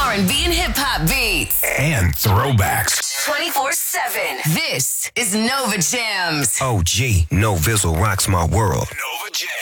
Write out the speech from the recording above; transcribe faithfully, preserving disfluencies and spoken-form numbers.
R and B and hip hop beats. And throwbacks. twenty-four seven. This is Nova Jams. O G, No Vizzle rocks my world. Nova Jams.